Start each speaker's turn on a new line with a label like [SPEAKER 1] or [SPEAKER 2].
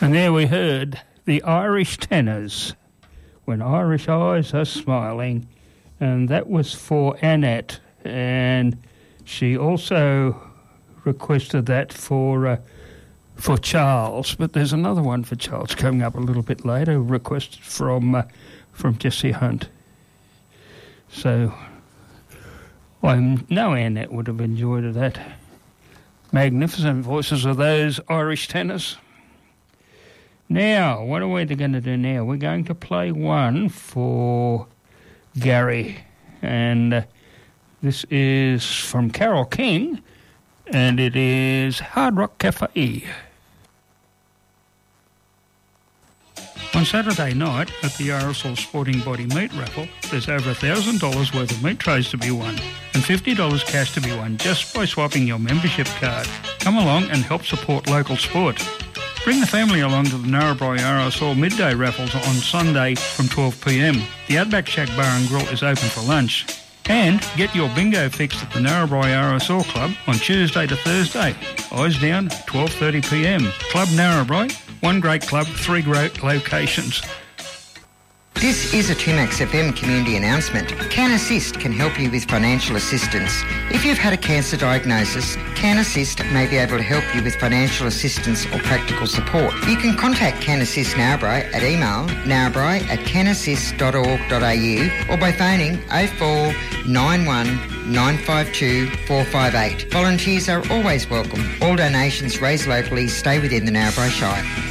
[SPEAKER 1] And there we heard the Irish Tenors, When Irish Eyes Are Smiling, and that was for Annette, and she also requested that for Charles, but there's another one for Charles coming up a little bit later, requested from Jesse Hunt. So I know Annette would have enjoyed that. Magnificent voices of those Irish tenors. Now, what are we going to do now? We're going to play one for Gary, and this is from Carole King, and it is Hard Rock Cafe. On Saturday night at the RSL Sporting Body Meat Raffle, there's over $1,000 worth of meat trays to be won and $50 cash to be won just by swapping your membership card. Come along and help support local sport. Bring the family along to the Narrabri RSL midday raffles on Sunday from 12 p.m. The Outback Shack Bar and Grill is open for lunch. And get your bingo fixed at the Narrabri RSL Club on Tuesday to Thursday. Eyes down, 12:30 p.m. Club Narrabri, one great club, three great locations.
[SPEAKER 2] This is a 2Max FM community announcement. Can Assist can help you with financial assistance. If you've had a cancer diagnosis, Can Assist may be able to help you with financial assistance or practical support. You can contact Can Assist Narrabri at email narrabri@canassist.org.au or by phoning 04 91 952 458. Volunteers are always welcome. All donations raised locally stay within the Narrabri Shire.